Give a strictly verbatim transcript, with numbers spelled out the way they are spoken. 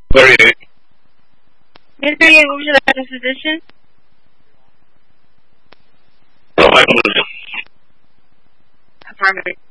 thirty-eight. Miss thirty-eight, what would you like this position? Oh, my position. Affirmative.